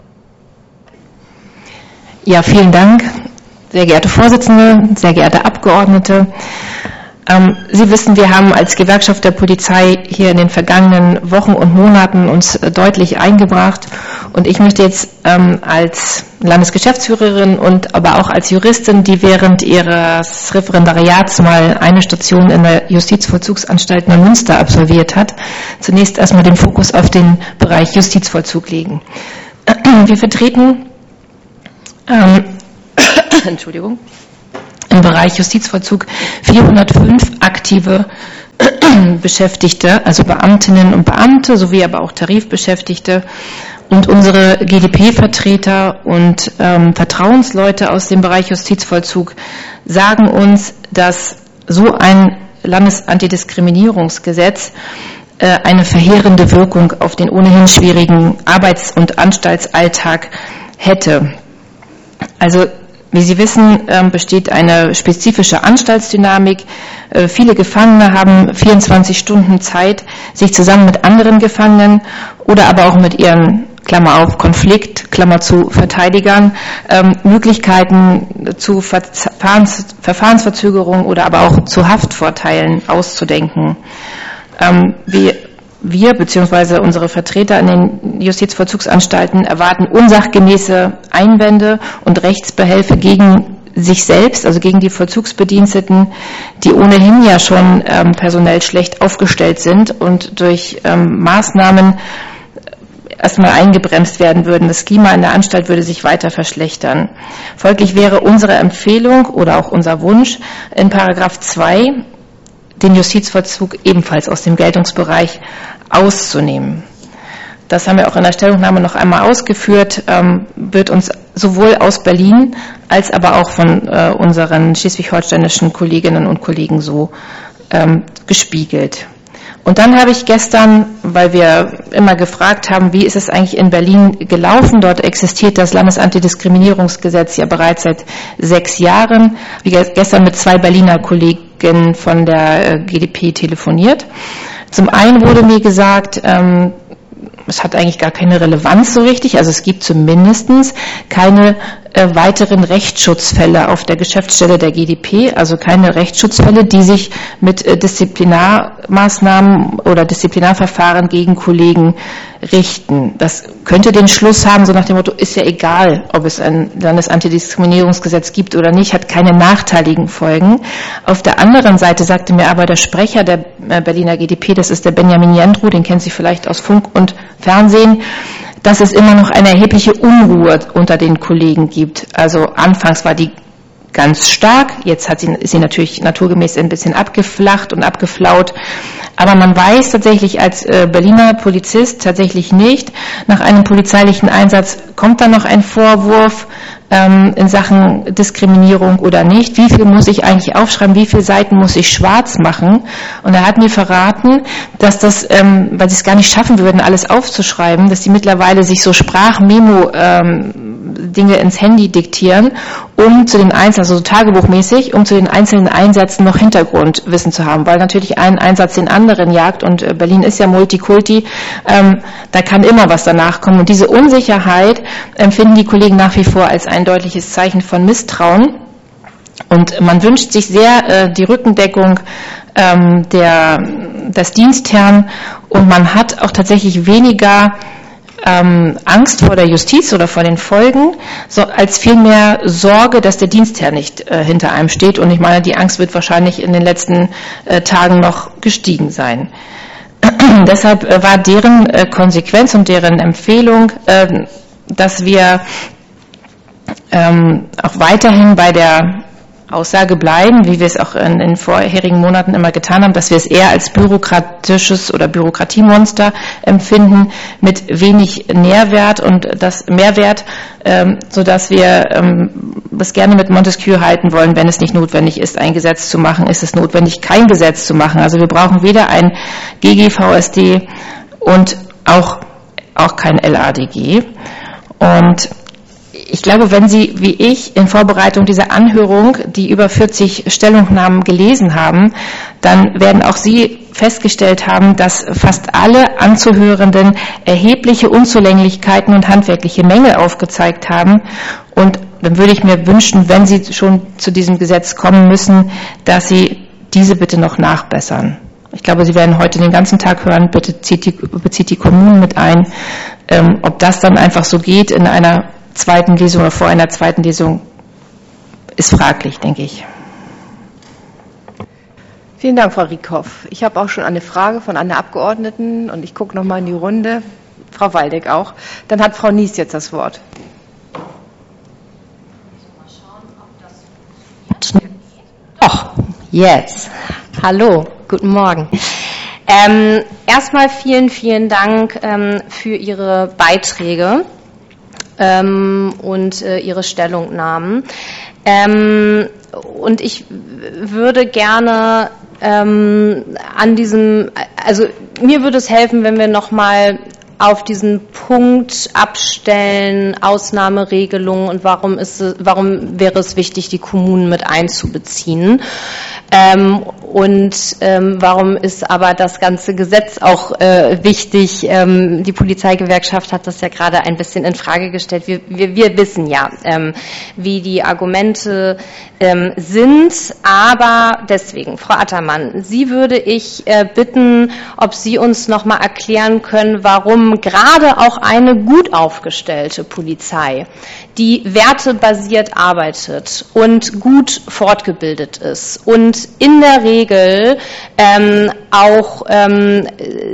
Ja, vielen Dank. Sehr geehrte Vorsitzende, sehr geehrte Abgeordnete, ähm, Sie wissen, wir haben als Gewerkschaft der Polizei hier in den vergangenen Wochen und Monaten uns äh, deutlich eingebracht Und ich möchte jetzt ähm, als Landesgeschäftsführerin und aber auch als Juristin, die während ihres Referendariats mal eine Station in der Justizvollzugsanstalt Neumünster absolviert hat, zunächst erstmal den Fokus auf den Bereich Justizvollzug legen. Wir vertreten ähm, Entschuldigung, im Bereich Justizvollzug vierhundertfünf aktive Beschäftigte, also Beamtinnen und Beamte, sowie aber auch Tarifbeschäftigte. Und unsere G d P-Vertreter und ähm, Vertrauensleute aus dem Bereich Justizvollzug sagen uns, dass so ein Landesantidiskriminierungsgesetz äh, eine verheerende Wirkung auf den ohnehin schwierigen Arbeits- und Anstaltsalltag hätte. Also wie Sie wissen, besteht eine spezifische Anstaltsdynamik. Viele Gefangene haben vierundzwanzig Stunden Zeit, sich zusammen mit anderen Gefangenen oder aber auch mit ihren, Klammer auf, Konflikt, Klammer zu, Verteidigern, Möglichkeiten zu Verfahrens, Verfahrensverzögerung oder aber auch zu Haftvorteilen auszudenken. Wir Wir bzw. unsere Vertreter in den Justizvollzugsanstalten erwarten unsachgemäße Einwände und Rechtsbehelfe gegen sich selbst, also gegen die Vollzugsbediensteten, die ohnehin ja schon ähm, personell schlecht aufgestellt sind und durch ähm, Maßnahmen erstmal eingebremst werden würden. Das Klima in der Anstalt würde sich weiter verschlechtern. Folglich wäre unsere Empfehlung oder auch unser Wunsch in Paragraph zwei den Justizvollzug ebenfalls aus dem Geltungsbereich auszunehmen. Das haben wir auch in der Stellungnahme noch einmal ausgeführt, ähm, wird uns sowohl aus Berlin als aber auch von äh, unseren schleswig-holsteinischen Kolleginnen und Kollegen so ähm, gespiegelt. Und dann habe ich gestern, weil wir immer gefragt haben, wie ist es eigentlich in Berlin gelaufen, dort existiert das Landesantidiskriminierungsgesetz ja bereits seit sechs Jahren, wie gestern mit zwei Berliner Kollegen von der G d P telefoniert. Zum einen wurde mir gesagt, ähm, es hat eigentlich gar keine Relevanz so richtig, also es gibt zumindest keine äh, weiteren Rechtsschutzfälle auf der Geschäftsstelle der G d P, also keine Rechtsschutzfälle, die sich mit äh, Disziplinarmaßnahmen oder Disziplinarverfahren gegen Kollegen richten. Das könnte den Schluss haben, so nach dem Motto, ist ja egal, ob es ein Landesantidiskriminierungsgesetz gibt oder nicht, hat keine nachteiligen Folgen. Auf der anderen Seite sagte mir aber der Sprecher der Berliner G d P, das ist der Benjamin Jendrow, den kennen Sie vielleicht aus Funk und Fernsehen, dass es immer noch eine erhebliche Unruhe unter den Kollegen gibt. Also anfangs war die ganz stark, jetzt hat sie, ist sie natürlich naturgemäß ein bisschen abgeflacht und abgeflaut, aber man weiß tatsächlich als äh, Berliner Polizist tatsächlich nicht, nach einem polizeilichen Einsatz kommt da noch ein Vorwurf ähm, in Sachen Diskriminierung oder nicht, wie viel muss ich eigentlich aufschreiben, wie viele Seiten muss ich schwarz machen, und er hat mir verraten, dass das, ähm, weil sie es gar nicht schaffen würden, alles aufzuschreiben, dass sie mittlerweile sich so Sprachmemo ähm, Dinge ins Handy diktieren, um zu den einzelnen, also so tagebuchmäßig, um zu den einzelnen Einsätzen noch Hintergrundwissen zu haben, weil natürlich ein Einsatz den anderen jagt und Berlin ist ja Multikulti, ähm, da kann immer was danach kommen, und diese Unsicherheit empfinden die Kollegen nach wie vor als ein deutliches Zeichen von Misstrauen, und man wünscht sich sehr äh, die Rückendeckung ähm, der, des Dienstherrn, und man hat auch tatsächlich weniger Ähm, Angst vor der Justiz oder vor den Folgen, so, als vielmehr Sorge, dass der Dienstherr nicht äh, hinter einem steht. Und ich meine, die Angst wird wahrscheinlich in den letzten äh, Tagen noch gestiegen sein. Deshalb äh, war deren äh, Konsequenz und deren Empfehlung, äh, dass wir ähm, auch weiterhin bei der Aussage bleiben, wie wir es auch in den vorherigen Monaten immer getan haben, dass wir es eher als bürokratisches oder Bürokratiemonster empfinden mit wenig Nährwert und das Mehrwert, ähm, sodass wir ähm, das gerne mit Montesquieu halten wollen, wenn es nicht notwendig ist, ein Gesetz zu machen, ist es notwendig, kein Gesetz zu machen. Also wir brauchen weder ein G G V S D und auch, auch kein L A D G. Und ich glaube, wenn Sie, wie ich, in Vorbereitung dieser Anhörung die über vierzig Stellungnahmen gelesen haben, dann werden auch Sie festgestellt haben, dass fast alle Anzuhörenden erhebliche Unzulänglichkeiten und handwerkliche Mängel aufgezeigt haben. Und dann würde ich mir wünschen, wenn Sie schon zu diesem Gesetz kommen müssen, dass Sie diese bitte noch nachbessern. Ich glaube, Sie werden heute den ganzen Tag hören, bitte zieht die, bezieht die Kommunen mit ein. Ähm, ob das dann einfach so geht in einer zweiten Lesung oder vor einer zweiten Lesung, ist fraglich, denke ich. Vielen Dank, Frau Rieckhoff. Ich habe auch schon eine Frage von einer Abgeordneten und ich gucke noch mal in die Runde. Frau Waldeck auch. Dann hat Frau Nies jetzt das Wort. Ach, jetzt. Hallo, guten Morgen. Ähm, erstmal vielen, vielen Dank ähm, für Ihre Beiträge ähm, und äh, Ihre Stellungnahmen. Ähm, und ich würde gerne ähm, an diesem, also mir würde es helfen, wenn wir nochmal auf diesen Punkt abstellen, Ausnahmeregelungen und warum ist es, warum wäre es wichtig, die Kommunen mit einzubeziehen. Ähm, und ähm, warum ist aber das ganze Gesetz auch äh, wichtig? Ähm, die Polizeigewerkschaft hat das ja gerade ein bisschen in Frage gestellt. Wir, wir, wir wissen ja, ähm, wie die Argumente ähm, sind, aber deswegen, Frau Attermann, Sie würde ich äh, bitten, ob Sie uns noch mal erklären können, warum gerade auch eine gut aufgestellte Polizei, die wertebasiert arbeitet und gut fortgebildet ist und in der Regel ähm, auch, ähm,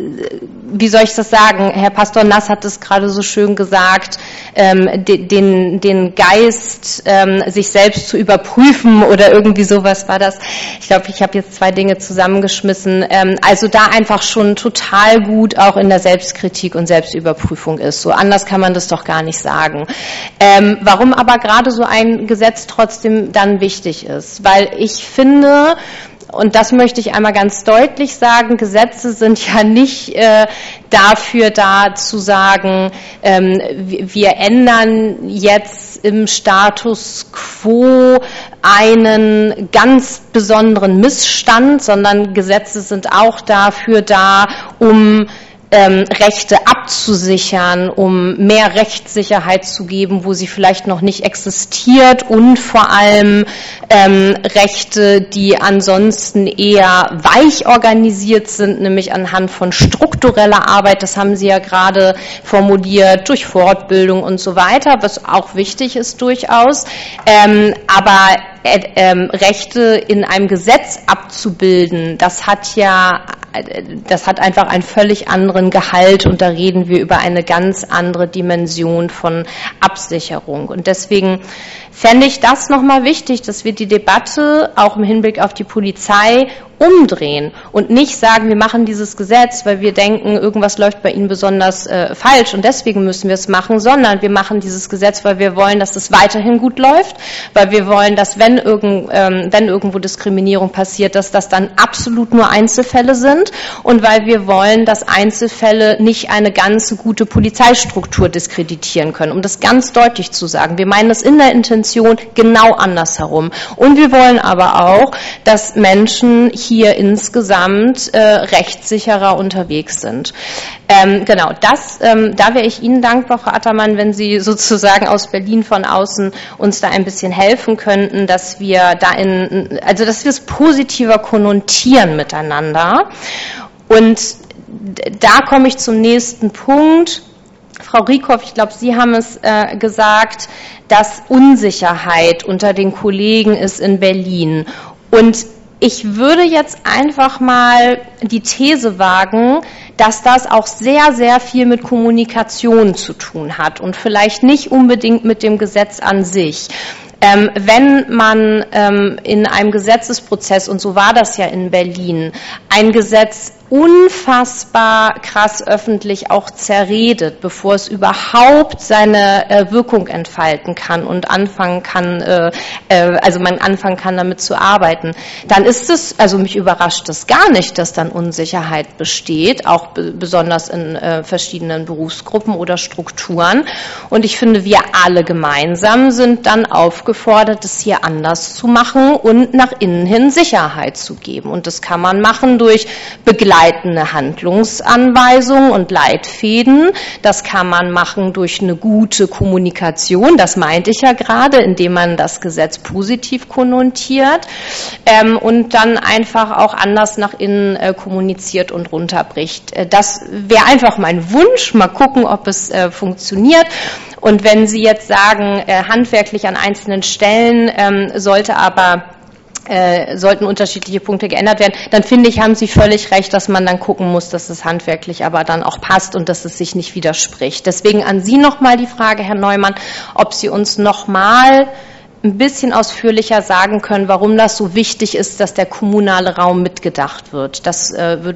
wie soll ich das sagen, Herr Pastor Nass hat es gerade so schön gesagt, ähm, den, den Geist, ähm, sich selbst zu überprüfen oder irgendwie sowas war das. Ich glaube, ich habe jetzt zwei Dinge zusammengeschmissen. Ähm, also da einfach schon total gut auch in der Selbstkritik und Selbstüberprüfung ist. So anders kann man das doch gar nicht sagen. Ähm, warum aber gerade so ein Gesetz trotzdem dann wichtig ist? Weil ich finde, und das möchte ich einmal ganz deutlich sagen, Gesetze sind ja nicht äh, dafür da zu sagen, ähm, wir ändern jetzt im Status quo einen ganz besonderen Missstand, sondern Gesetze sind auch dafür da, um Ähm, Rechte abzusichern, um mehr Rechtssicherheit zu geben, wo sie vielleicht noch nicht existiert und vor allem ähm, Rechte, die ansonsten eher weich organisiert sind, nämlich anhand von struktureller Arbeit, das haben Sie ja gerade formuliert, durch Fortbildung und so weiter, was auch wichtig ist durchaus, ähm, aber äh, äh, Rechte in einem Gesetz abzubilden, das hat ja das hat einfach einen völlig anderen Gehalt und da reden wir über eine ganz andere Dimension von Absicherung. Und deswegen fände ich das nochmal wichtig, dass wir die Debatte auch im Hinblick auf die Polizei umdrehen und nicht sagen, wir machen dieses Gesetz, weil wir denken, irgendwas läuft bei Ihnen besonders äh, falsch und deswegen müssen wir es machen, sondern wir machen dieses Gesetz, weil wir wollen, dass es weiterhin gut läuft, weil wir wollen, dass wenn, irgend, ähm, wenn irgendwo Diskriminierung passiert, dass das dann absolut nur Einzelfälle sind und weil wir wollen, dass Einzelfälle nicht eine ganze gute Polizeistruktur diskreditieren können, um das ganz deutlich zu sagen. Wir meinen das in der Intention genau andersherum. Und wir wollen aber auch, dass Menschen hier insgesamt äh, rechtssicherer unterwegs sind. Ähm, genau, das, ähm, da wäre ich Ihnen dankbar, Frau Attermann, wenn Sie sozusagen aus Berlin von außen uns da ein bisschen helfen könnten, dass wir da in, also dass wir es positiver konnotieren miteinander. Und da komme ich zum nächsten Punkt. Frau Rieckhoff, ich glaube, Sie haben es äh, gesagt, dass Unsicherheit unter den Kollegen ist in Berlin. Und ich würde jetzt einfach mal die These wagen, dass das auch sehr, sehr viel mit Kommunikation zu tun hat und vielleicht nicht unbedingt mit dem Gesetz an sich. Ähm, wenn man ähm, in einem Gesetzesprozess, und so war das ja in Berlin, ein Gesetz unfassbar krass öffentlich auch zerredet, bevor es überhaupt seine äh, Wirkung entfalten kann und anfangen kann, äh, äh, also man anfangen kann, damit zu arbeiten, dann ist es, also mich überrascht es gar nicht, dass dann Unsicherheit besteht, auch be- besonders in äh, verschiedenen Berufsgruppen oder Strukturen. Und ich finde, wir alle gemeinsam sind dann aufgefordert, es hier anders zu machen und nach innen hin Sicherheit zu geben. Und das kann man machen durch Begleitung leitende Handlungsanweisungen und Leitfäden. Das kann man machen durch eine gute Kommunikation, das meinte ich ja gerade, indem man das Gesetz positiv konnotiert ähm, und dann einfach auch anders nach innen äh, kommuniziert und runterbricht. Äh, das wäre einfach mein Wunsch, mal gucken, ob es äh, funktioniert. Und wenn Sie jetzt sagen, äh, handwerklich an einzelnen Stellen ähm, sollte aber Äh, sollten unterschiedliche Punkte geändert werden, dann finde ich, haben Sie völlig recht, dass man dann gucken muss, dass es handwerklich aber dann auch passt und dass es sich nicht widerspricht. Deswegen an Sie nochmal die Frage, Herr Neumann, ob Sie uns nochmal ein bisschen ausführlicher sagen können, warum das so wichtig ist, dass der kommunale Raum mitgedacht wird. Das äh, würde